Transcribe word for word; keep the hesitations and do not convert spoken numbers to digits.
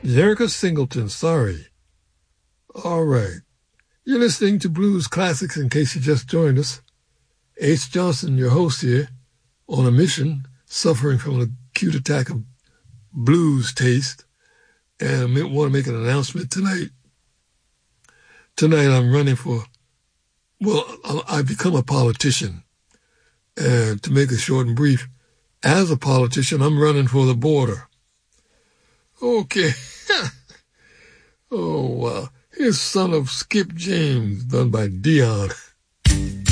Jerica Singleton, sorry. All right. You're listening to Blues Classics in case you just joined us. H. Johnson, your host here, on a mission, suffering from an acute attack of blues taste. And I want to make an announcement tonight. Tonight I'm running for, well, I've become a politician. And to make it short and brief, as a politician, I'm running for the border. Okay. Oh, wow. Here's Son of Skip James, done by Dion.